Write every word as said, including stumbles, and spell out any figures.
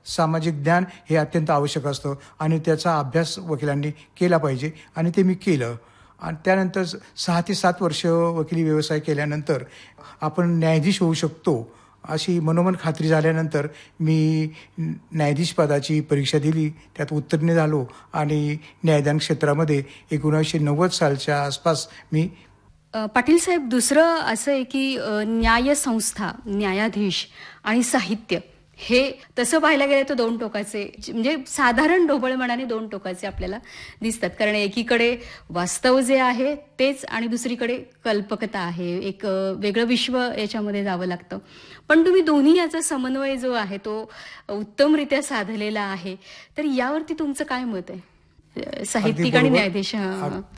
सामाजिक ज्ञान हे अत्यंत आवश्यक असतं आणि त्याचा अभ्यास वकिलांनी केला पाहिजे आणि ते मी केलं. आणि त्यानंतर सहा ते सात वर्ष वकिली व्यवसाय केल्यानंतर आपण न्यायाधीश होऊ शकतो अशी मनोमन खात्री झाल्यानंतर मी न्यायाधीश पदाची परीक्षा दिली, त्यात उत्तीर्ण झालो आणि न्यायदान क्षेत्रामध्ये एकोणीसशे नव्वद सालच्या आसपास मी. पाटील साहेब, दुसरं असं आहे की न्यायसंस्था, न्यायाधीश आणि साहित्य हे तसं पाहायला गेलं तर दोन टोकाचे, म्हणजे साधारण ढोबळमनाने दोन टोकाचे आपल्याला दिसतात. कारण एकीकडे वास्तव जे आहे तेच आणि दुसरीकडे कल्पकता आहे, एक वेगळं विश्व याच्यामध्ये जावं लागतं. पण तुम्ही दोन्ही याचा समन्वय जो आहे तो उत्तमरित्या साधलेला आहे. तर यावरती तुमचं काय मत आहे, साहित्यिक आणि न्यायाधीश?